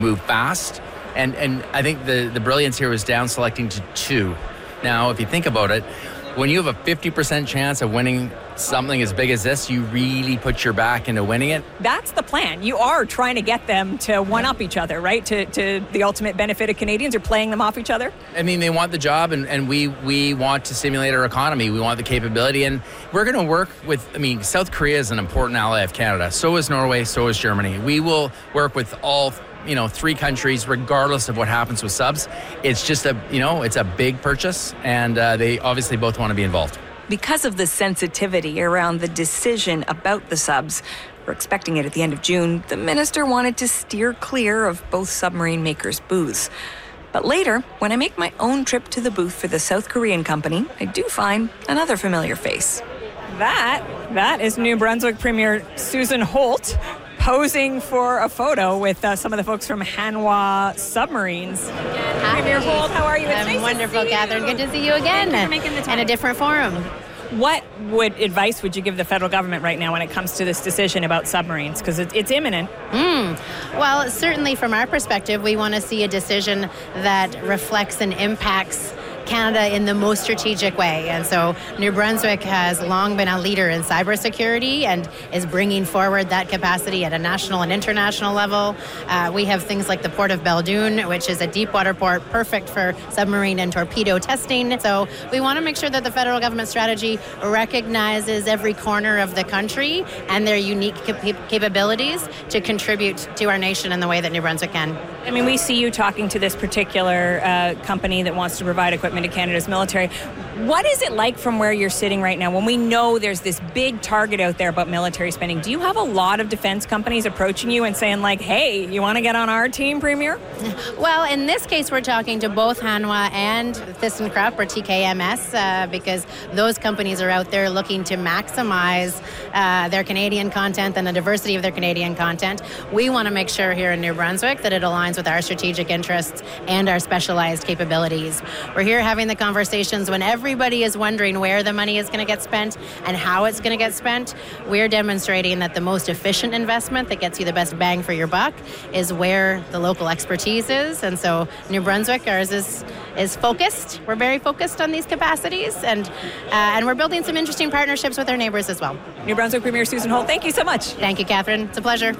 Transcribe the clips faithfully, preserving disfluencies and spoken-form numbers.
move fast. And and I think the, the brilliance here was down selecting to two. Now, if you think about it, when you have a fifty percent chance of winning something as big as this, you really put your back into winning it. That's the plan. You are trying to get them to one-up each other, right? To to the ultimate benefit of Canadians. You're playing them off each other? I mean, they want the job, and, and we, we want to stimulate our economy. We want the capability, and we're going to work with, I mean, South Korea is an important ally of Canada. So is Norway, so is Germany. We will work with all you know, three countries, regardless of what happens with subs. It's just a, you know, it's a big purchase, and uh, they obviously both want to be involved. Because of the sensitivity around the decision about the subs, we're expecting it at the end of June, the minister wanted to steer clear of both submarine makers' booths. But later, when I make my own trip to the booth for the South Korean company, I do find another familiar face. That, that is New Brunswick Premier Susan Holt, posing for a photo with uh, some of the folks from Hanwha Submarines. Premier Holt, how are you? It's I'm nice wonderful, Catherine. Good to see you again. Thank you for making the time. In a different forum. What would advice would you give the federal government right now when it comes to this decision about submarines? Because it, it's imminent. Mm. Well, certainly from our perspective, we want to see a decision that reflects and impacts Canada in the most strategic way. And so New Brunswick has long been a leader in cybersecurity and is bringing forward that capacity at a national and international level. Uh, we have things like the Port of Belledune, which is a deep water port perfect for submarine and torpedo testing. So we want to make sure that the federal government strategy recognizes every corner of the country and their unique cap- capabilities to contribute to our nation in the way that New Brunswick can. I mean, we see you talking to this particular uh, company that wants to provide equipment to Canada's military. What is it like from where you're sitting right now when we know there's this big target out there about military spending? Do you have a lot of defense companies approaching you and saying like, hey, you want to get on our team, Premier? Well, in this case, we're talking to both Hanwha and ThyssenKrupp or T K M S uh, because those companies are out there looking to maximize uh, their Canadian content and the diversity of their Canadian content. We want to make sure here in New Brunswick that it aligns with our strategic interests and our specialized capabilities. We're here having the conversations when everybody is wondering where the money is going to get spent and how it's going to get spent. We're demonstrating that the most efficient investment that gets you the best bang for your buck is where the local expertise is. And so New Brunswick, ours is is focused. We're very focused on these capacities, and uh, and we're building some interesting partnerships with our neighbors as well. New Brunswick Premier Susan Holt, thank you so much. Thank you, Catherine. It's a pleasure.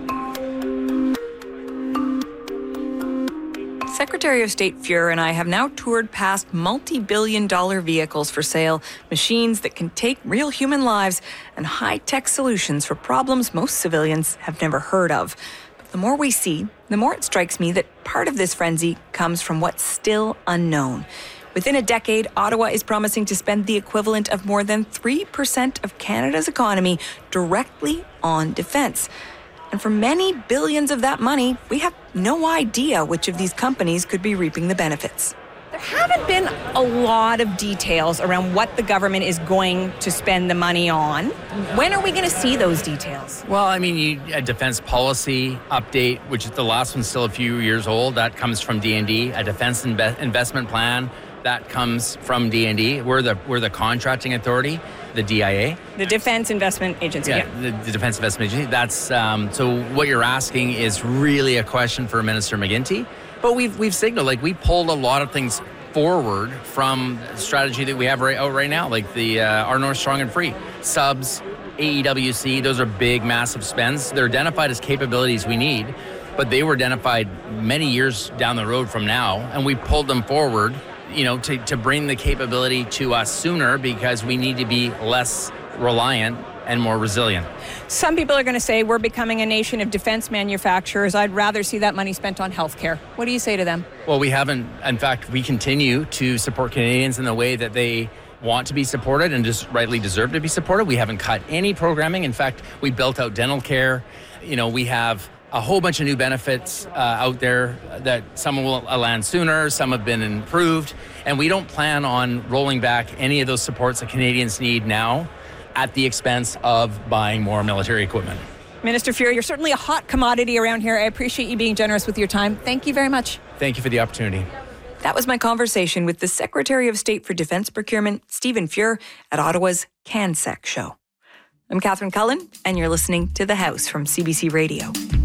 Secretary of State Fuhr and I have now toured past multi-billion dollar vehicles for sale, machines that can take real human lives, and high-tech solutions for problems most civilians have never heard of. But the more we see, the more it strikes me that part of this frenzy comes from what's still unknown. Within a decade, Ottawa is promising to spend the equivalent of more than three percent of Canada's economy directly on defense. And for many billions of that money, we have no idea which of these companies could be reaping the benefits. There haven't been a lot of details around what the government is going to spend the money on. When are we going to see those details? Well, I mean, you, a defense policy update, which is the last one's still a few years old, that comes from D and D. A defense inve- investment plan, that comes from D and D. We're the we're the contracting authority, the D I A. The Defense Investment Agency. Yeah, yeah. The, the Defense Investment Agency. That's um, so what you're asking is really a question for Minister McGuinty. But we've we've signaled, like, we pulled a lot of things forward from the strategy that we have right out right now, like the uh, Our North Strong and Free, subs, A E W C. Those are big, massive spends. They're identified as capabilities we need, but they were identified many years down the road from now, and we pulled them forward, you know, to, to bring the capability to us sooner because we need to be less reliant and more resilient. Some people are going to say we're becoming a nation of defense manufacturers. I'd rather see that money spent on healthcare. What do you say to them? Well, we haven't. In fact, we continue to support Canadians in the way that they want to be supported and just rightly deserve to be supported. We haven't cut any programming. In fact, we built out dental care. You know, we have a whole bunch of new benefits uh, out there that some will land sooner, some have been improved, and we don't plan on rolling back any of those supports that Canadians need now at the expense of buying more military equipment. Minister Fuhr, you're certainly a hot commodity around here. I appreciate you being generous with your time. Thank you very much. Thank you for the opportunity. That was my conversation with the Secretary of State for Defense Procurement, Stephen Fuhr, at Ottawa's CanSec show. I'm Catherine Cullen, and you're listening to The House from C B C Radio.